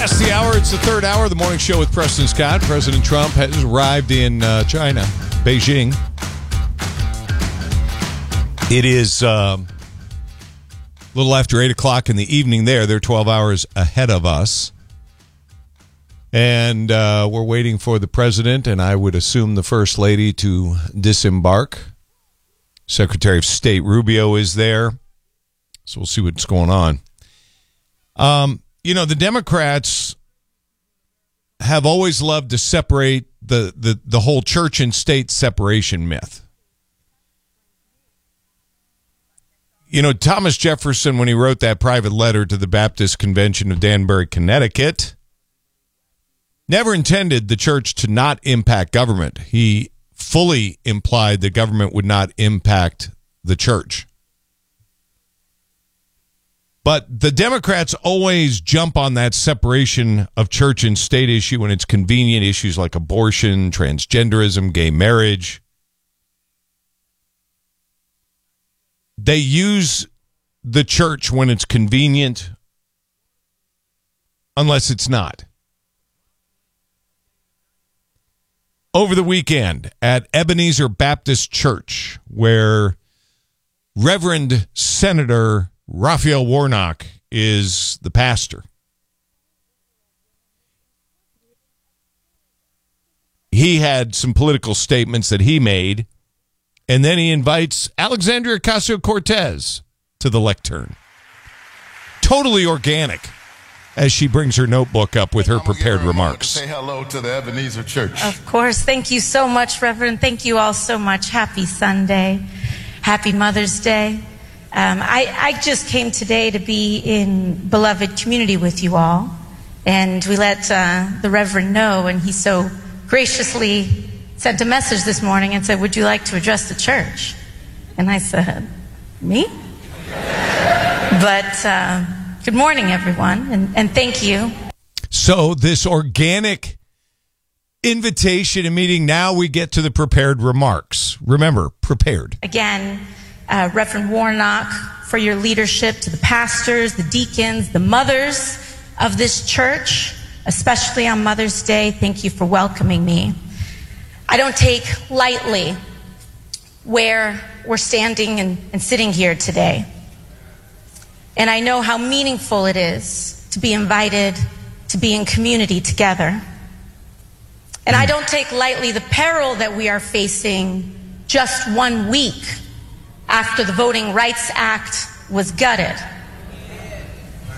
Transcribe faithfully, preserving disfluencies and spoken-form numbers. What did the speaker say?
Past the hour, it's the third hour of the morning show with Preston Scott. President Trump has arrived in uh, China, Beijing. It is uh, a little after eight o'clock in the evening there. They're twelve hours ahead of us. And uh, we're waiting for the president, and I would assume the first lady, to disembark. Secretary of State Rubio is there. So we'll see what's going on. Um, you know, the Democrats have always loved to separate the, the, the whole church and state separation myth. You know, Thomas Jefferson, when he wrote that private letter to the Baptist Convention of Danbury, Connecticut, never intended the church to not impact government. He fully implied that government would not impact the church. But the Democrats always jump on that separation of church and state issue when it's convenient, issues like abortion, transgenderism, gay marriage. They use the church when it's convenient, unless it's not. Over the weekend at Ebenezer Baptist Church, where Reverend Senator Raphael Warnock is the pastor, he had some political statements that he made, and then he invites Alexandria Ocasio-Cortez to the lectern. Totally organic, as she brings her notebook up with her prepared remarks. Say hello to the Ebenezer Church. Of course. Thank you so much, Reverend. Thank you all so much. Happy Sunday. Happy Mother's Day. Um, I, I just came today to be in beloved community with you all. And we let uh, the Reverend know, and he so graciously sent a message this morning and said, "Would you like to address the church?" And I said, "Me?" But uh, good morning, everyone, and, and thank you. So this organic invitation and meeting, now we get to the prepared remarks. Remember, prepared. Again, uh, Reverend Warnock, for your leadership, to the pastors, the deacons, the mothers of this church, especially on Mother's Day, thank you for welcoming me. I don't take lightly where we're standing and, and sitting here today. And I know how meaningful it is to be invited to be in community together. And I don't take lightly the peril that we are facing just one week after the Voting Rights Act was gutted.